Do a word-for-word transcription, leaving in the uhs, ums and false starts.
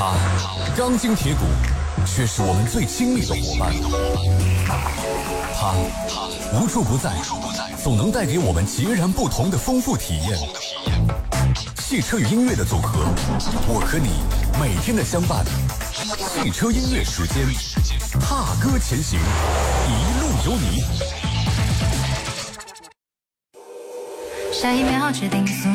它钢筋铁骨，却是我们最亲密的伙伴。它无处不在，总能带给我们截然不同的丰富体验。汽车与音乐的组合，我和你每天的相伴。汽车音乐时间，踏歌前行，一路有你。 下一秒决定